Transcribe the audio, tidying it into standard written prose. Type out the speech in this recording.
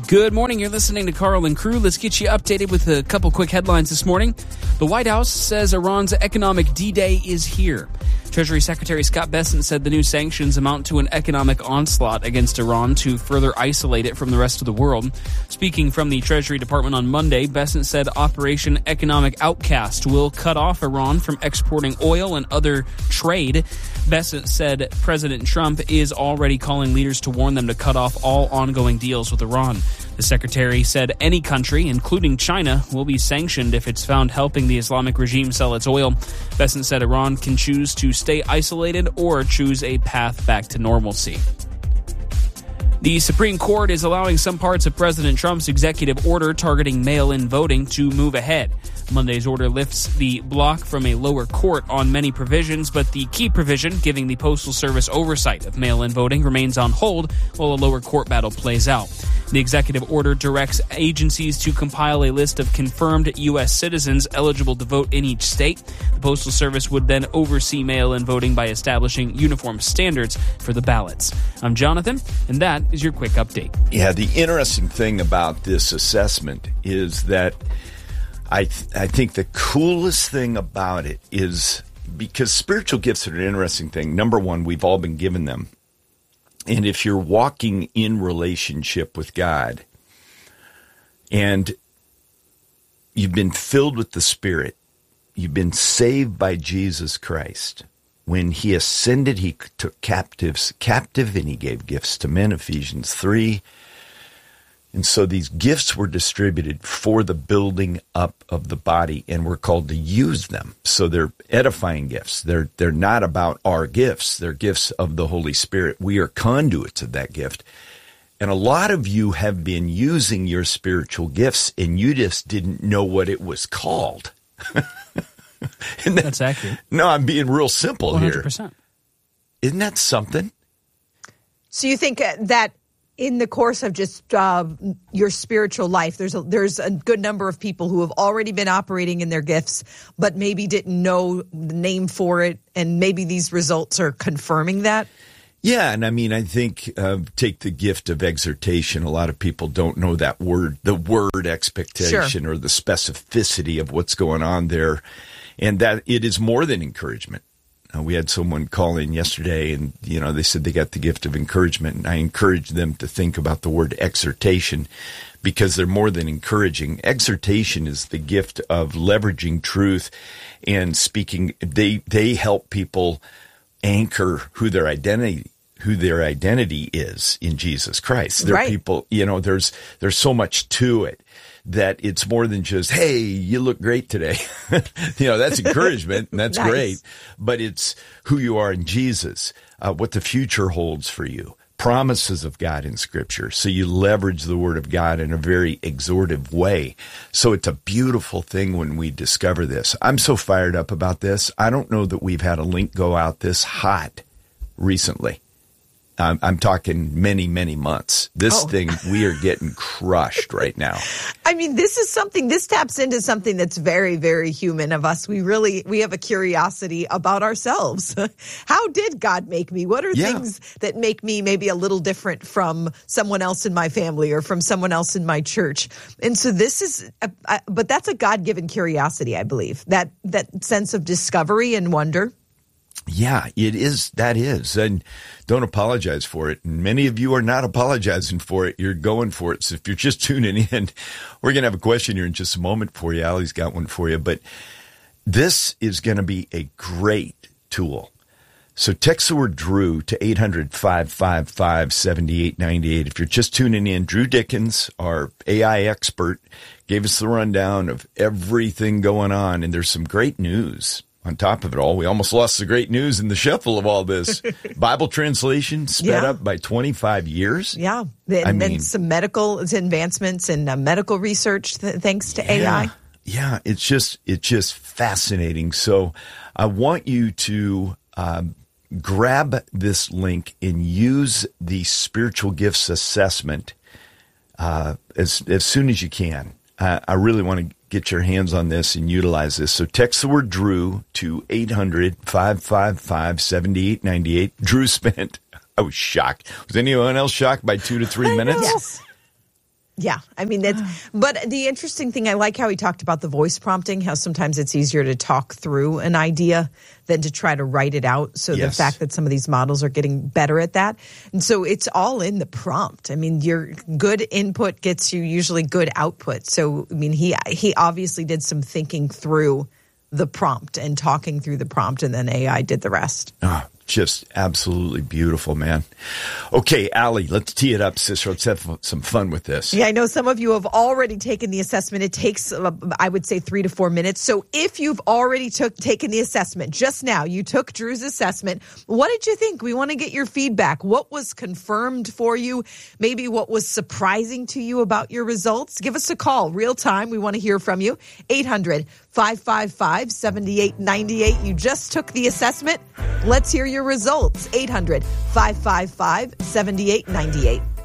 Good morning. You're listening to Carl and Crew. Let's get you updated with a couple quick headlines this morning. The White House says Iran's economic D-Day is here. Treasury Secretary Scott Bessent said the new sanctions amount to an economic onslaught against Iran to further isolate it from the rest of the world. Speaking from the Treasury Department on Monday, Bessent said Operation Economic Outcast will cut off Iran from exporting oil and other trade. Bessent said President Trump is already calling leaders to warn them to cut off all ongoing deals with Iran. The secretary said any country, including China, will be sanctioned if it's found helping the Islamic regime sell its oil. Bessent said Iran can choose to stay isolated or choose a path back to normalcy. The Supreme Court is allowing some parts of President Trump's executive order targeting mail-in voting to move ahead. Monday's order lifts the block from a lower court on many provisions, but the key provision, giving the Postal Service oversight of mail-in voting, remains on hold while a lower court battle plays out. The executive order directs agencies to compile a list of confirmed U.S. citizens eligible to vote in each state. The Postal Service would then oversee mail-in voting by establishing uniform standards for the ballots. I'm Jonathan, and that is your quick update. Yeah, the interesting thing about this assessment is that I think the coolest thing about it is because spiritual gifts are an interesting thing. Number one, we've all been given them. And if you're walking in relationship with God and you've been filled with the Spirit, you've been saved by Jesus Christ. When he ascended, he took captives captive and he gave gifts to men, Ephesians 3. And so these gifts were distributed for the building up of the body, and we're called to use them. So they're edifying gifts. They're not about our gifts. They're gifts of the Holy Spirit. We are conduits of that gift. And a lot of you have been using your spiritual gifts, and you just didn't know what it was called. That's accurate. No, I'm being real simple 100%. here. Isn't that something? So you think that in the course of just your spiritual life, there's a good number of people who have already been operating in their gifts, but maybe didn't know the name for it, and maybe these results are confirming that? Yeah, and I mean, I think take the gift of exhortation. A lot of people don't know that word, the word expectation, or the specificity of what's going on there, and that it is more than encouragement. We had someone call in yesterday, and they said they got the gift of encouragement, and I encouraged them to think about the word exhortation because they're more than encouraging. Exhortation is the gift of leveraging truth and speaking. They help people anchor who their identity is in Jesus Christ. They're right. People, there's so much to it that it's more than just, hey, you look great today. That's encouragement, and that's nice. Great. But it's who you are in Jesus, what the future holds for you, promises of God in Scripture. So you leverage the Word of God in a very exhortive way. So it's a beautiful thing when we discover this. I'm so fired up about this. I don't know that we've had a link go out this hot recently. I'm talking many, many months. This thing, we are getting crushed right now. I mean, this taps into something that's very, very human of us. We have a curiosity about ourselves. How did God make me? What are things that make me maybe a little different from someone else in my family or from someone else in my church? And so but that's a God-given curiosity, I believe, that sense of discovery and wonder. Yeah, it is. That is. And don't apologize for it. And many of you are not apologizing for it. You're going for it. So if you're just tuning in, we're going to have a question here in just a moment for you. Allie's got one for you. But this is going to be a great tool. So text the word Drew to 800-555-7898. If you're just tuning in, Drew Dickens, our AI expert, gave us the rundown of everything going on. And there's some great news. On top of it all, we almost lost the great news in the shuffle of all this. Bible translation sped up by 25 years. Yeah. Then some medical advancements and medical research thanks to AI. Yeah, it's just fascinating. So I want you to grab this link and use the spiritual gifts assessment as soon as you can. I really want to get your hands on this and utilize this. So text the word Drew to 800-555-7898. Drew I was shocked. Was anyone else shocked by 2 to 3 minutes? Yes. Yeah, I mean, but the interesting thing, I like how he talked about the voice prompting, how sometimes it's easier to talk through an idea than to try to write it out. So the fact that some of these models are getting better at that. And so it's all in the prompt. I mean, your good input gets you usually good output. So, I mean, he obviously did some thinking through the prompt and talking through the prompt, and then AI did the rest. Just absolutely beautiful, man. Okay, Allie, let's tee it up, sister. Let's have some fun with this. Yeah, I know some of you have already taken the assessment. It takes, I would say, 3 to 4 minutes. So if you've already taken the assessment just now, you took Drew's assessment, what did you think? We want to get your feedback. What was confirmed for you? Maybe what was surprising to you about your results? Give us a call, real time. We want to hear from you. 800-555-7898. You just took the assessment. Let's hear your results. 800-555-7898.